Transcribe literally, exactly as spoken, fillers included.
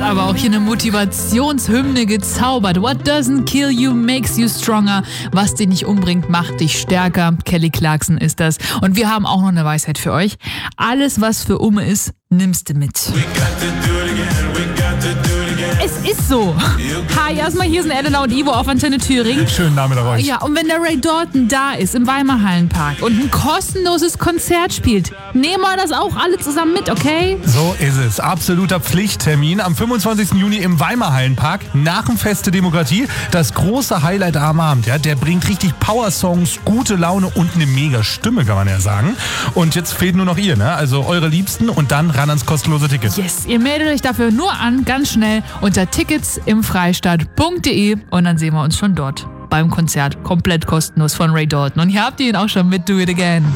hat aber auch hier eine Motivationshymne gezaubert. What doesn't kill you makes you stronger. Was dich nicht umbringt, macht dich stärker. Kelly Clarkson ist das. Und wir haben auch noch eine Weisheit für euch. Alles, was für Umme ist, nimmst du mit. Es ist so. Hi, erstmal hier sind Elena und Ivo auf Antenne Thüringen. Schönen Nachmittag euch. Ja, und wenn der Ray Dalton da ist im Weimar Hallenpark und ein kostenloses Konzert spielt, nehmen wir das auch alle zusammen mit, okay? So ist es. Absoluter Pflichttermin am fünfundzwanzigsten Juni im Weimar Hallenpark nach dem Fest der Demokratie. Das große Highlight am Abend. Ja, der bringt richtig Power-Songs, gute Laune und eine mega Stimme, kann man ja sagen. Und jetzt fehlt nur noch ihr, ne? Also eure Liebsten und dann ran ans kostenlose Ticket. Yes, ihr meldet euch dafür nur an, ganz schnell unter tickets im freistaat punkt de und dann sehen wir uns schon dort beim Konzert. Komplett kostenlos von Ray Dalton. Und hier habt ihr ihn auch schon mit Do It Again.